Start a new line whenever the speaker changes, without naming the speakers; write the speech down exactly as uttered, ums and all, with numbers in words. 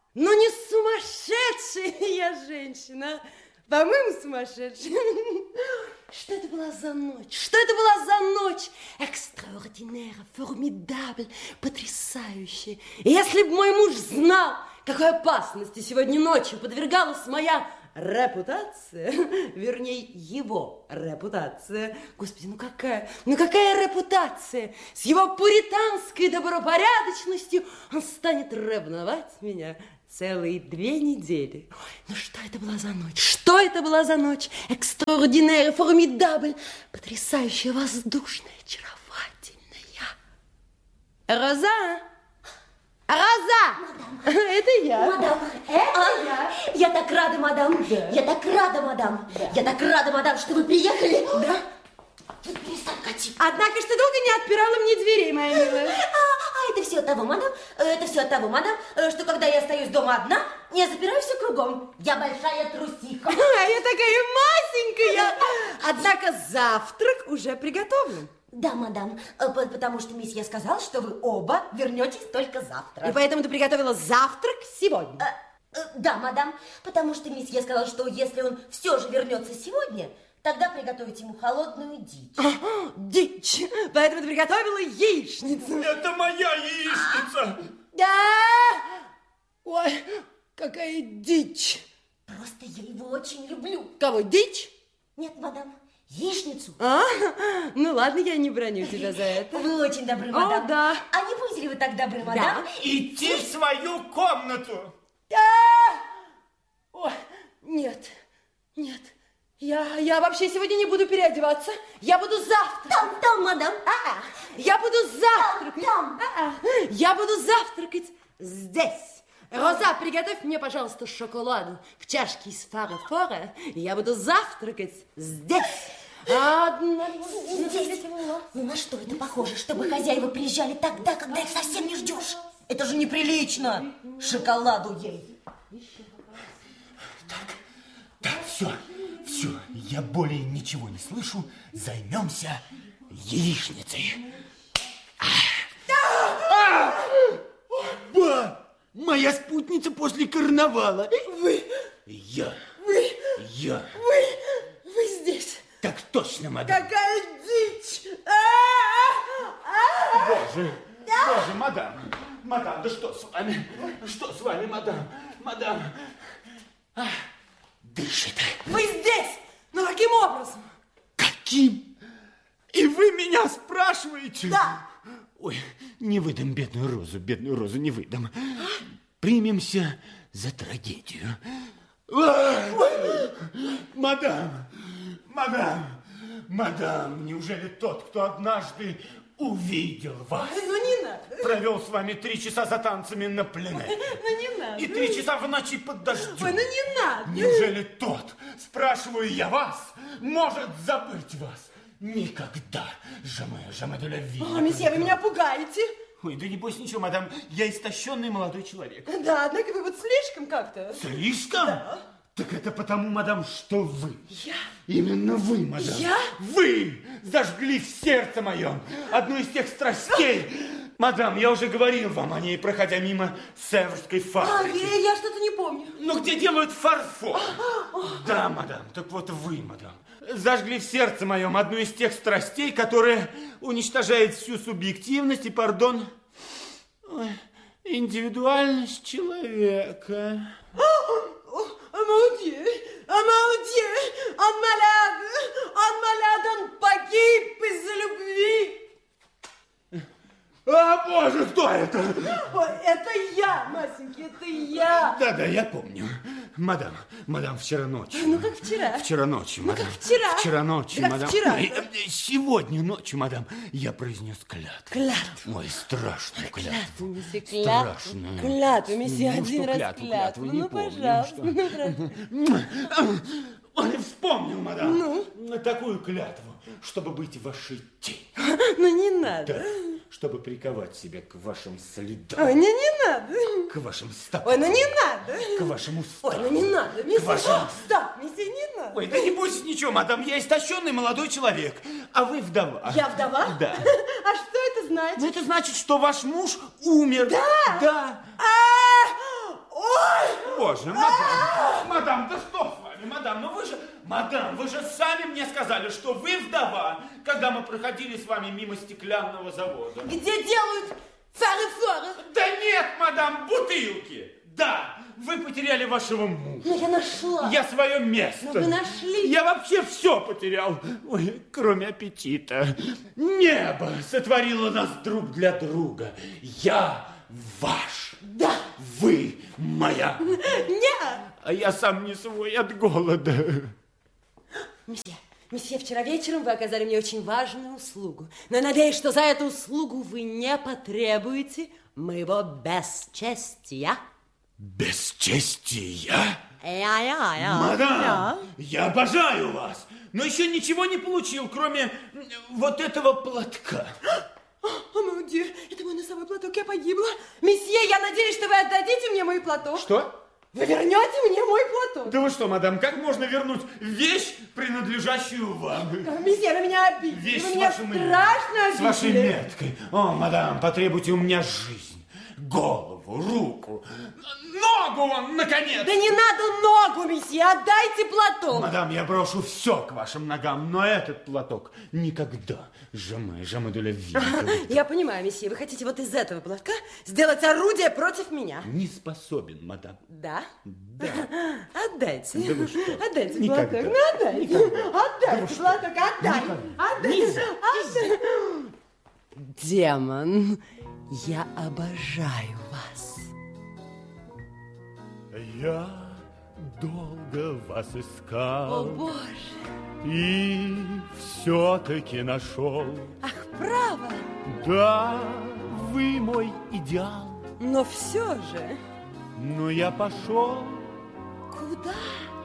Ну не сумасшедшая я женщина, по-моему, сумасшедшая. Что это была за ночь? Что это была за ночь? Экстраординэра, формидабль, потрясающая. Если бы мой муж знал, какой опасности сегодня ночью подвергалась моя репутация, вернее, его репутация. Господи, ну какая, ну какая репутация? С его пуританской добропорядочностью он станет ревновать меня целые две недели. Ну что это была за ночь? Что это была за ночь? Экстраординэра, формидабль, потрясающая, воздушная, очаровательная. Роза! Роза!
Мадам.
Это я.
Мадам, это а, я. Я так рада, мадам. Да. Я так рада, мадам. Да. Я так рада, мадам, что вы приехали. Да. Вы перестань катить.
Однако, что долго не отпирала мне дверей, моя милая.
А, а это все от того, мадам, это все от того, мадам, что когда я остаюсь дома одна, я запираю все кругом. Я большая трусиха.
А я такая масенькая. Однако завтрак уже приготовлен.
Да, мадам, потому что месье сказал, что вы оба вернетесь только завтра.
И поэтому ты приготовила завтрак сегодня?
А, да, мадам, потому что месье сказал, что если он все же вернется сегодня, тогда приготовить ему холодную дичь.
Ага, дичь. Поэтому ты приготовила яичницу.
Это моя яичница.
Да. Ой, какая дичь.
Просто я его очень люблю.
Кого, дичь?
Нет, мадам. Яичницу.
А? Ну ладно, я не броню тебя за это.
Вы очень добры, мадам.
О, да.
А не будете ли вы так добры, мадам?
Да.
Идти в свою комнату.
Да. Ой, нет, нет. Я, я вообще сегодня не буду переодеваться. Я буду завтракать.
Там, там, мадам.
А-а. Я буду завтракать.
Там, там.
А-а. Я буду завтракать здесь. Роза, приготовь мне, пожалуйста, шоколаду в чашке из фара-фора. Я буду завтракать здесь. Одна...
Здесь. Ну на что это похоже, чтобы хозяева приезжали тогда, когда их совсем не ждешь? Это же неприлично. Шоколаду ей.
Так, так, все, все. Я более ничего не слышу. Займемся яичницей. Ба! Моя спутница после карнавала.
Вы...
Я.
Вы...
Я.
Вы... Вы здесь.
Так точно, мадам.
Какая дичь!
Боже, боже, мадам. Мадам, да что с вами? Что с вами, мадам? Мадам. А, дышит.
Вы здесь! Ну каким образом?
Каким? И вы меня спрашиваете?
Да.
Ой, не выдам бедную Розу, бедную Розу не выдам. Примемся за трагедию. Мадам, мадам, мадам, неужели тот, кто однажды увидел вас,
Ну не надо.
провел с вами три часа за танцами на пленэре,
Ну не надо.
и три часа в ночи под дождем?
Ой, ну не надо.
Неужели тот, спрашиваю я вас, может забыть вас? Никогда. Жаме, жаме де ла ви.
О, месье, вы меня пугаете.
Ой, да не бойся ничего, мадам, я истощенный молодой человек.
Да, однако вы вот слишком как-то.
Слишком?
Да.
Так это потому, мадам, что вы.
Я?
Именно вы, мадам.
Я?
Вы зажгли в сердце моем одну из тех страстей. Мадам, я уже говорил вам о ней, проходя мимо Севрской
А,
фабрики.
я, я что-то не помню.
Ну, где делают фарфор. Да, мадам, так вот вы, мадам, зажгли в сердце моем одну из тех страстей, которая уничтожает всю субъективность и, пардон, ой, индивидуальность человека.
Амалдье, амалдье, он малade, он малade, он погиб из-за любви.
А, боже, кто это?
Ой, это я, Масенька, это я.
Да-да, я помню. Мадам, мадам, вчера ночью.
Ну, как вчера.
Вчера ночью,
Ну,
мадам.
как вчера.
Вчера ночью,
Как
мадам.
вчера.
Ой, э, сегодня ночью, мадам, я произнес клятву.
Клятву.
Ой, страшную клятву.
Клятву, месье, клятву.
Страшную.
Клятву, месье,
Ну,
один
что
раз
клятву,
клятву.
клятву, не
Ну,
помню,
пожалуйста,
что.
ну, пожалуйста.
Он вспомнил, мадам.
Ну?
Такую клятву, чтобы быть вашей тенью.
Ну, не надо.
Да, чтобы приковать себя к вашим следам.
Ой, ну не надо.
К вашим стопам.
Ой, ну не надо.
К вашему
Ой,
стопам.
ну не надо, месье.
К вашим...
Стоп, месье, не надо.
Ой, да не бойся ничего, мадам, я истощенный молодой человек, а вы вдова.
Я вдова?
Да.
А что это значит?
Ну, это значит, что ваш муж умер.
Да?
Да.
А, о,
Боже, мадам, мадам, да что с вами, мадам? Ну вы же, мадам, вы же сами мне сказали, что вы вдова, когда мы проходили с вами мимо стеклянного завода.
Где делают фары-фары?
Да нет, мадам, бутылки. Да, вы потеряли вашего мужа.
Ну, я нашла.
Я свое место.
Ну, вы нашли.
Я вообще все потерял, ой, кроме аппетита. Небо сотворило нас друг для друга. Я ваш.
Да.
Вы моя.
Нет.
А я сам не свой от голода.
Месье, месье, вчера вечером вы оказали мне очень важную услугу. Но я надеюсь, что за эту услугу вы не потребуете моего бесчестия.
Бесчестия?
Я-я-я.
Мадам,
Я.
я обожаю вас, но еще ничего не получил, кроме вот этого платка.
О, мой Dieu, это мой носовой платок, я погибла. Месье, я надеюсь, что вы отдадите мне мой платок.
Что?
Вы вернете мне мой платок.
Да вы что, мадам, как можно вернуть вещь, принадлежащую вам?
Месье, вы меня обидели.
Вещь
Вы
с
меня
вашим
страшно обидели.
С вашей меткой. О, мадам, потребуйте у меня жизнь, голову, руку, ногу вам, наконец.
Да не надо ногу, месье, отдайте платок.
Мадам, я брошу все к вашим ногам, но этот платок никогда. Jamais, jamais de la vie.
Я понимаю, месье, вы хотите вот из этого платка сделать орудие против меня.
Не способен, мадам.
Да?
Да.
Отдайте.
Да вы что?
Отдайте
Никогда.
платок. Ну, отдайте.
Никогда.
Отдайте платок, отдай. Отдай.
Нельзя.
Отдай. Демон, я обожаю вас.
Я долго вас искал.
О, Боже.
И все-таки нашел.
Ах, право.
Да, вы мой идеал.
Но все же.
Но я пошел.
Куда?